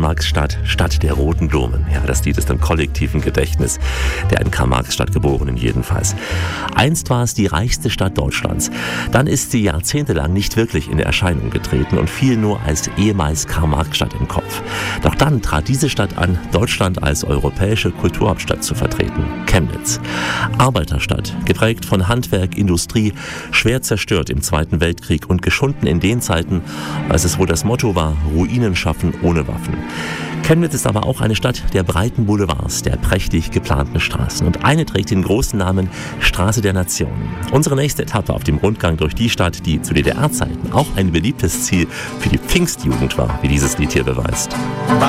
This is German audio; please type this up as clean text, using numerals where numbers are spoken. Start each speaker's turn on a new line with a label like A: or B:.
A: Karl-Marx-Stadt, Stadt der roten Blumen. Ja, das Lied ist im kollektiven Gedächtnis der in Karl-Marx-Stadt Geborenen jedenfalls. Einst war es die reichste Stadt Deutschlands. Dann ist sie jahrzehntelang nicht wirklich in Erscheinung getreten und fiel nur als ehemals Karl-Marx-Stadt im Kopf. Doch dann trat diese Stadt an, Deutschland als europäische Kulturhauptstadt zu vertreten. Chemnitz. Arbeiterstadt, geprägt von Handwerk, Industrie, schwer zerstört im Zweiten Weltkrieg und geschunden in den Zeiten, als es wohl das Motto war, Ruinen schaffen ohne Waffen. Chemnitz ist aber auch eine Stadt der breiten Boulevards, der prächtig geplanten Straßen. Und eine trägt den großen Namen Straße der Nationen. Unsere nächste Etappe auf dem Rundgang durch die Stadt, die zu DDR-Zeiten auch ein beliebtes Ziel für die Pfingstjugend war, wie dieses Lied hier beweist.